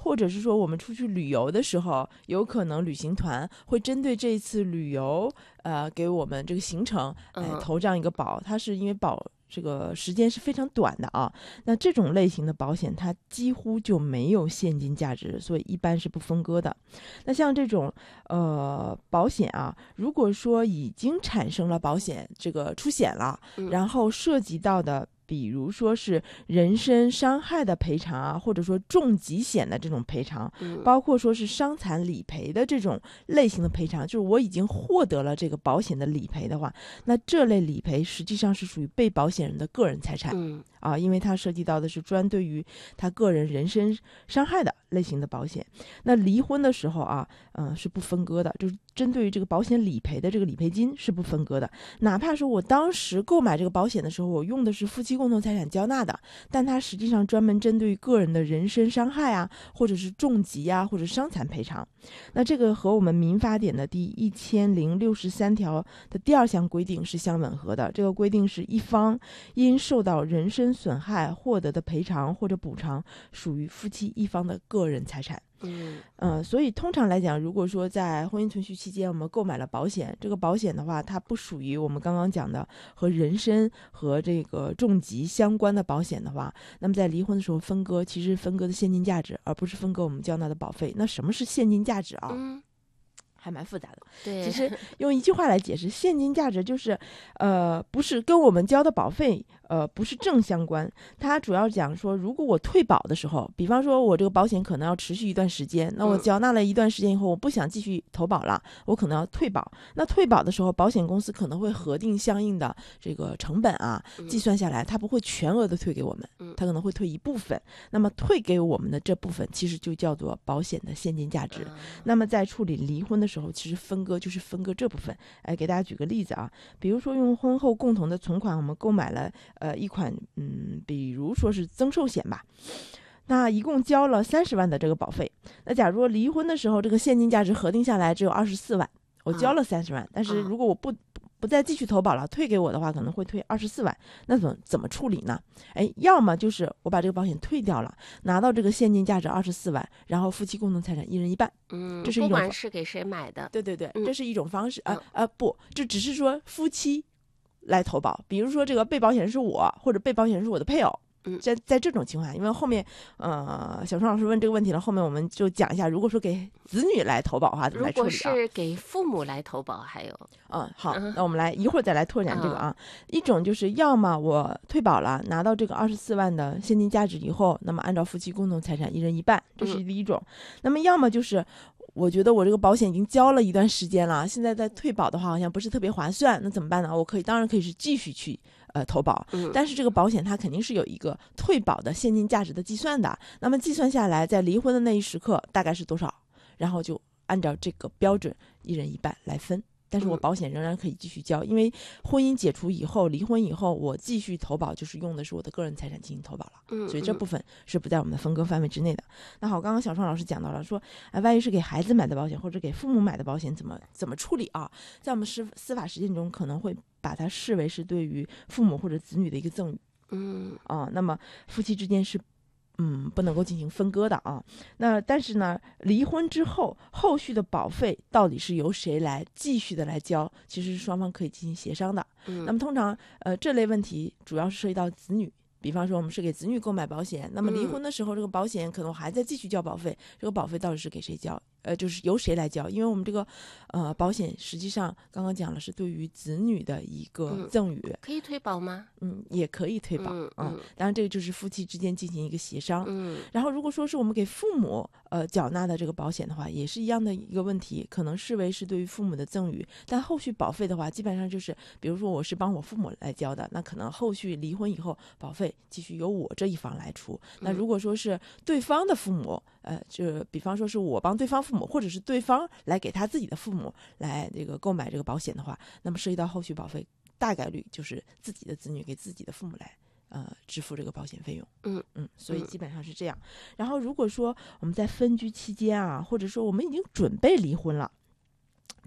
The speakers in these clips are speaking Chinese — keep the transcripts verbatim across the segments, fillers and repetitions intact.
或者是说我们出去旅游的时候，有可能旅行团会针对这一次旅游，呃，给我们这个行程，哎，投这样一个保，它是因为保这个时间是非常短的啊。那这种类型的保险，它几乎就没有现金价值，所以一般是不分割的。那像这种呃保险啊，如果说已经产生了保险这个出险了，然后涉及到的，比如说是人身伤害的赔偿啊，或者说重疾险的这种赔偿，包括说是伤残理赔的这种类型的赔偿，就是我已经获得了这个保险的理赔的话，那这类理赔实际上是属于被保险人的个人财产。 嗯啊，因为它涉及到的是专对于他个人人身伤害的类型的保险。那离婚的时候啊，嗯、呃，是不分割的，就是针对于这个保险理赔的这个理赔金是不分割的。哪怕说我当时购买这个保险的时候，我用的是夫妻共同财产交纳的，但它实际上专门针对于个人的人身伤害啊，或者是重疾啊，或者伤残赔偿。那这个和我们民法典的第一千零六十三条的第二项规定是相吻合的。这个规定是一方因受到人身损害获得的赔偿或者补偿，属于夫妻一方的个人财产。 嗯呃，所以通常来讲，如果说在婚姻存续期间我们购买了保险，这个保险的话，它不属于我们刚刚讲的和人身和这个重疾相关的保险的话，那么在离婚的时候分割，其实分割的现金价值，而不是分割我们交纳的保费。那什么是现金价值啊？ 嗯， 还蛮复杂的。 对， 其实用一句话来解释，现金价值就是，呃，不是跟我们交的保费，呃，不是正相关。它主要讲说，如果我退保的时候，比方说我这个保险可能要持续一段时间，那我交纳了一段时间以后，我不想继续投保了，我可能要退保。那退保的时候，保险公司可能会核定相应的这个成本啊，计算下来，它不会全额的退给我们，它可能会退一部分。那么退给我们的这部分，其实就叫做保险的现金价值。那么在处理离婚的时候，其实分割就是分割这部分。哎，给大家举个例子啊，比如说用婚后共同的存款，我们购买了呃一款嗯，比如说是增寿险吧，那一共交了三十万的这个保费。那假如离婚的时候，这个现金价值核定下来只有二十四万，我交了三十万，但是如果我不不再继续投保了，退给我的话可能会退二十四万，那怎么怎么处理呢？哎，要么就是我把这个保险退掉了，拿到这个现金价值二十四万，然后夫妻共同财产一人一半。 嗯， 这是一种不管是给谁买的， 对对对， 嗯这是一种方式啊啊、 嗯呃不，这只是说夫妻来投保，比如说这个被保险人是我，或者被保险人是我的配偶。 嗯在在这种情况下，因为后面呃小川老师问这个问题了，后面我们就讲一下，如果说给子女来投保的话，怎么如果来处理啊？ 是给父母来投保，还有嗯，好， 嗯那我们来一会儿再来拓展这个啊。一种就是要么我退保了，拿到这个二十四万的现金价值以后，那么按照夫妻共同财产一人一半，这是第一种。那么要么就是我觉得我这个保险已经交了一段时间了，现在在退保的话好像不是特别划算，那怎么办呢？我可以当然可以是继续去呃投保，但是这个保险它肯定是有一个退保的现金价值的计算的，那么计算下来在离婚的那一时刻大概是多少，然后就按照这个标准一人一半来分。但是我保险仍然可以继续交，因为婚姻解除以后，离婚以后，我继续投保就是用的是我的个人财产进行投保了，所以这部分是不在我们的分割范围之内的。那好，刚刚小创老师讲到了说，啊，万一是给孩子买的保险或者给父母买的保险，怎么怎么处理啊？在我们司司法实践中，可能会把它视为是对于父母或者子女的一个赠与， 嗯啊，那么夫妻之间是。嗯，不能够进行分割的啊。那但是呢，离婚之后，后续的保费到底是由谁来继续的来交，其实是双方可以进行协商的。 嗯那么通常，呃，这类问题主要是涉及到子女。比方说，我们是给子女购买保险，那么离婚的时候，这个保险可能我还在继续交保费，这个保费到底是给谁交？呃，就是由谁来交？因为我们这个呃保险实际上刚刚讲了是对于子女的一个赠与， 嗯、可以退保吗？ 嗯，也可以退保啊、 嗯嗯。 当然，这个就是夫妻之间进行一个协商。 嗯， 然后如果说是我们给父母呃缴纳的这个保险的话，也是一样的一个问题，可能视为是对于父母的赠与，但后续保费的话，基本上就是比如说我是帮我父母来交的，那可能后续离婚以后保费继续由我这一方来出。那如果说是对方的父母，呃，就比方说是我帮对方父母，或者是对方来给他自己的父母来这个购买这个保险的话，那么涉及到后续保费，大概率就是自己的子女给自己的父母来呃支付这个保险费用。 嗯嗯，所以基本上是这样。然后如果说我们在分居期间啊，或者说我们已经准备离婚了，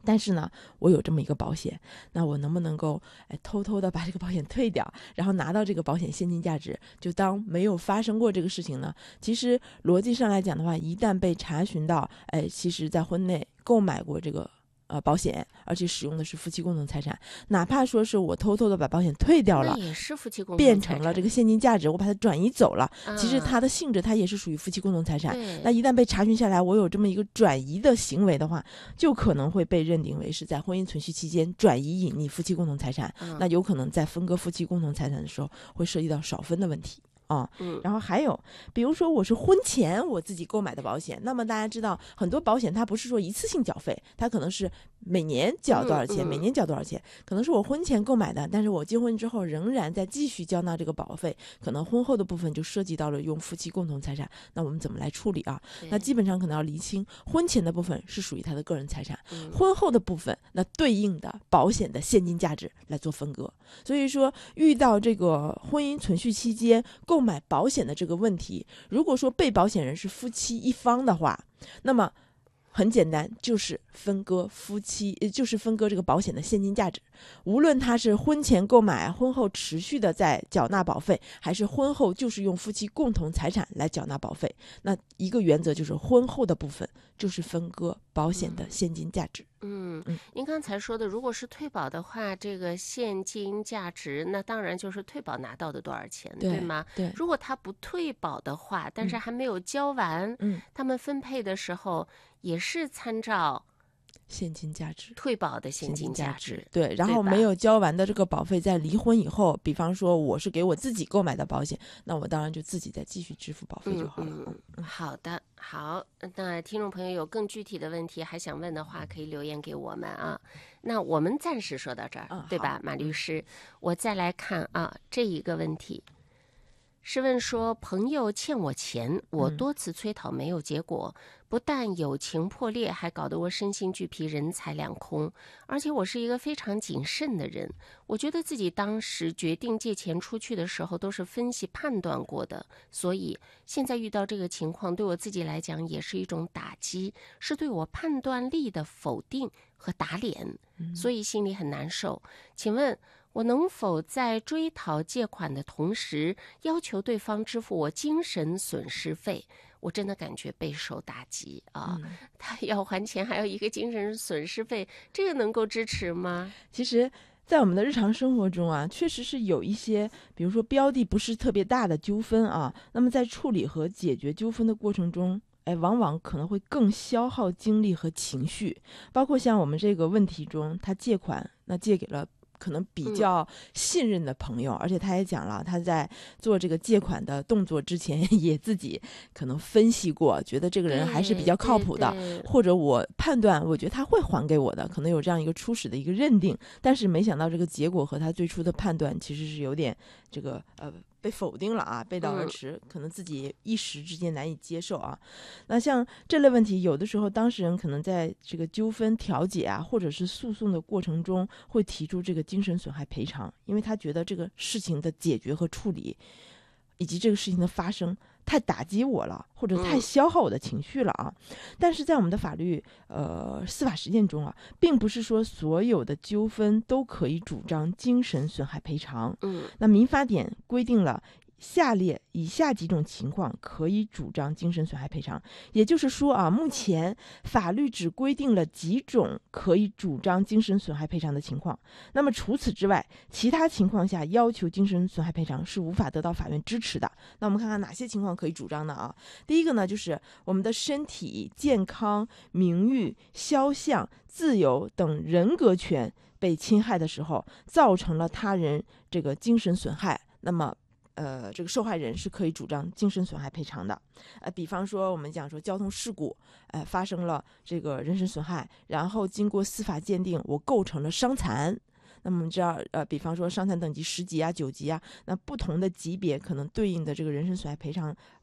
但是呢，我有这么一个保险，那我能不能够哎偷偷的把这个保险退掉，然后拿到这个保险现金价值，就当没有发生过这个事情呢？其实逻辑上来讲的话，一旦被查询到，哎，其实在婚内购买过这个呃保险，而且使用的是夫妻共同财产，哪怕说是我偷偷的把保险退掉了， 那也是夫妻共同变成了这个现金价值，我把它转移走了， 啊、 其实它的性质它也是属于夫妻共同财产。 对， 那一旦被查询下来，我有这么一个转移的行为的话，就可能会被认定为是在婚姻存续期间转移隐匿夫妻共同财产， 嗯、 那有可能在分割夫妻共同财产的时候会涉及到少分的问题。啊、 嗯， 然后还有，比如说我是婚前我自己购买的保险，那么大家知道很多保险它不是说一次性缴费，它可能是每年缴多少钱， 嗯嗯、 每年缴多少钱，可能是我婚前购买的，但是我结婚之后仍然在继续交纳这个保费，可能婚后的部分就涉及到了用夫妻共同财产，那我们怎么来处理啊？那基本上可能要厘清，婚前的部分是属于他的个人财产， 嗯、 婚后的部分那对应的保险的现金价值来做分割。所以说遇到这个婚姻存续期间购买保险的这个问题，如果说被保险人是夫妻一方的话，那么很简单，就是分割夫妻，就是分割这个保险的现金价值。无论他是婚前购买，婚后持续的在缴纳保费，还是婚后就是用夫妻共同财产来缴纳保费，那一个原则就是婚后的部分就是分割保险的现金价值。 嗯，嗯您刚才说的，如果是退保的话，这个现金价值，那当然就是退保拿到的多少钱， 对, 对吗？ 对。 如果他不退保的话，但是还没有交完， 嗯， 他们分配的时候也是参照现金价值， 退保的现金价值， 价值对，然后没有交完的这个保费，在离婚以后，比方说我是给我自己购买的保险，那我当然就自己再继续支付保费就好了。 嗯嗯、好的，好，那听众朋友有更具体的问题还想问的话，可以留言给我们啊。那我们暂时说到这儿， 嗯、 对吧，马律师？我再来看啊，这一个问题。是问说，朋友欠我钱，我多次催讨没有结果，嗯、不但友情破裂，还搞得我身心俱疲，人财两空。而且我是一个非常谨慎的人，我觉得自己当时决定借钱出去的时候都是分析判断过的，所以现在遇到这个情况，对我自己来讲也是一种打击，是对我判断力的否定和打脸，所以心里很难受。请问我能否在追讨借款的同时要求对方支付我精神损失费？我真的感觉备受打击啊！嗯、他要还钱还要一个精神损失费，这个能够支持吗？ 其实在我们的日常生活中啊，确实是有一些比如说标的不是特别大的纠纷啊，那么在处理和解决纠纷的过程中，哎，往往可能会更消耗精力和情绪。包括像我们这个问题中，他借款那借给了可能比较信任的朋友、嗯、而且他也讲了，他在做这个借款的动作之前也自己可能分析过，觉得这个人还是比较靠谱的，或者我判断我觉得他会还给我的，可能有这样一个初始的一个认定，但是没想到这个结果和他最初的判断其实是有点这个呃被否定了啊，背道而驰、嗯、可能自己一时之间难以接受啊。那像这类问题，有的时候当事人可能在这个纠纷调解啊，或者是诉讼的过程中会提出这个精神损害赔偿，因为他觉得这个事情的解决和处理以及这个事情的发生太打击我了，或者太消耗我的情绪了啊。嗯、但是在我们的法律呃司法实践中啊，并不是说所有的纠纷都可以主张精神损害赔偿。 嗯， 那民法典规定了下列以下几种情况可以主张精神损害赔偿，也就是说啊，目前法律只规定了几种可以主张精神损害赔偿的情况。那么除此之外，其他情况下要求精神损害赔偿是无法得到法院支持的。那我们看看哪些情况可以主张呢啊？第一个呢，就是我们的身体健康、名誉、肖像、自由等人格权被侵害的时候，造成了他人这个精神损害，那么呃，这个受害人是可以主张精神损害赔偿的。呃，比方说我们讲说交通事故，呃，发生了这个人身损害，然后经过司法鉴定，我构成了伤残。那么我们知道，呃，比方说伤残等级十级啊、九级啊，那不同的级别可能对应的这个人身损害赔偿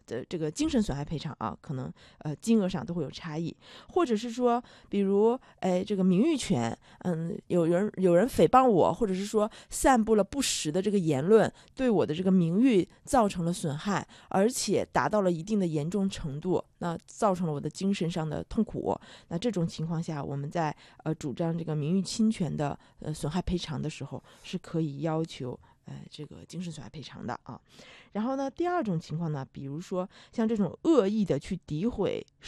的这个精神损害赔偿啊，可能呃金额上都会有差异，或者是说，比如哎这个名誉权，嗯，有人有人诽谤我，或者是说散布了不实的这个言论，对我的这个名誉造成了损害，而且达到了一定的严重程度，那造成了我的精神上的痛苦，那这种情况下，我们在呃主张这个名誉侵权的呃损害赔偿的时候，是可以要求呃这个精神损害赔偿的啊。然后呢，第二种情况呢，比如说像这种恶意的去诋毁